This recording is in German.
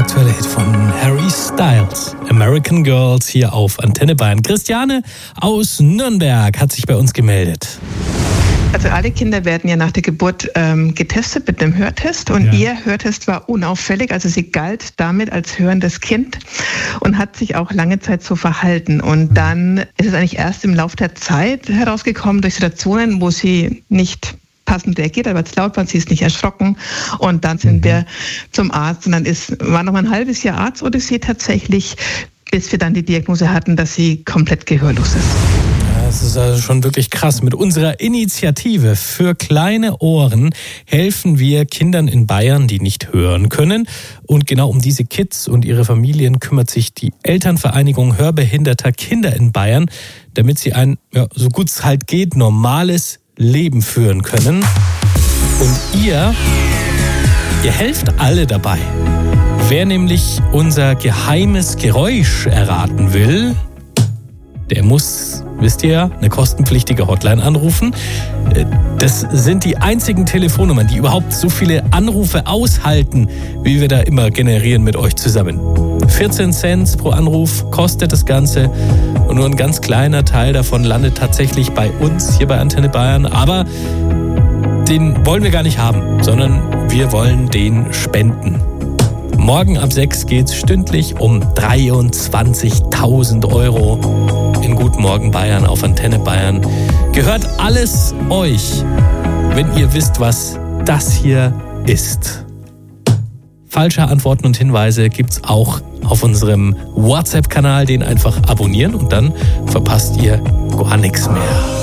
aktuelle Hit von Harry Styles. American Girls hier auf Antenne Bayern. Christiane aus Nürnberg hat sich bei uns gemeldet. Also alle Kinder werden ja nach der Geburt getestet mit einem Hörtest und ihr Hörtest war unauffällig, also sie galt damit als hörendes Kind und hat sich auch lange Zeit so verhalten. Und dann ist es eigentlich erst im Laufe der Zeit herausgekommen durch Situationen, wo sie nicht passend reagiert, aber es laut war, sie ist nicht erschrocken und dann sind wir zum Arzt und dann war noch mal ein halbes Jahr Arztodyssee tatsächlich, bis wir dann die Diagnose hatten, dass sie komplett gehörlos ist. Das ist also schon wirklich krass. Mit unserer Initiative für kleine Ohren helfen wir Kindern in Bayern, die nicht hören können. Und genau um diese Kids und ihre Familien kümmert sich die Elternvereinigung hörbehinderter Kinder in Bayern, damit sie ein, so gut es halt geht, normales Leben führen können. Und ihr helft alle dabei. Wer nämlich unser geheimes Geräusch erraten will, der muss, wisst ihr, eine kostenpflichtige Hotline anrufen. Das sind die einzigen Telefonnummern, die überhaupt so viele Anrufe aushalten, wie wir da immer generieren mit euch zusammen. 14 Cent pro Anruf kostet das Ganze und nur ein ganz kleiner Teil davon landet tatsächlich bei uns hier bei Antenne Bayern. Aber den wollen wir gar nicht haben, sondern wir wollen den spenden. Morgen ab 6 geht's stündlich um 23.000 Euro in Guten Morgen Bayern auf Antenne Bayern. Gehört alles euch, wenn ihr wisst, was das hier ist. Falsche Antworten und Hinweise gibt's auch auf unserem WhatsApp-Kanal. Den einfach abonnieren und dann verpasst ihr gar nichts mehr.